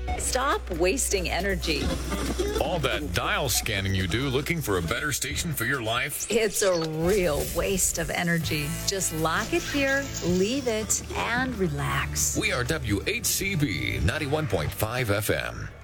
Stop wasting energy. All that dial scanning you do looking for a better station for your life? It's a real waste of energy. Just lock it here, leave it, and relax. We are WHCB 91.5 FM.